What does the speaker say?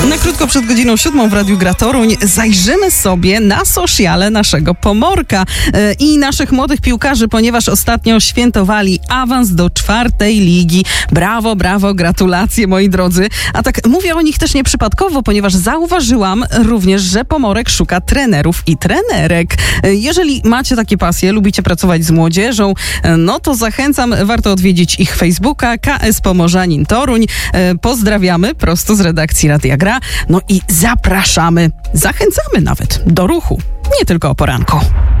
Na krótko przed godziną 7 w Radiu Gra Toruń zajrzymy sobie na sociale naszego Pomorka i naszych młodych piłkarzy, ponieważ ostatnio świętowali awans do 4. ligi. Brawo, brawo, gratulacje moi drodzy. A tak mówię o nich też nieprzypadkowo, ponieważ zauważyłam również, że Pomorek szuka trenerów i trenerek. Jeżeli macie takie pasje, lubicie pracować z młodzieżą, no to zachęcam, warto odwiedzić ich Facebooka, KS Pomorzanin Toruń. Pozdrawiamy prosto z redakcji Radia Gra. No i zapraszamy, zachęcamy nawet do ruchu, nie tylko o poranku.